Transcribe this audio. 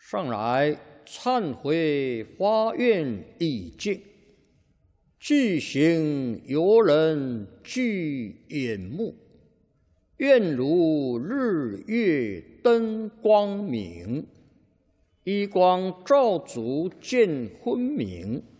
上来忏悔发愿已尽，具行游人具眼目，愿如日月灯光明，一光照足见昏明。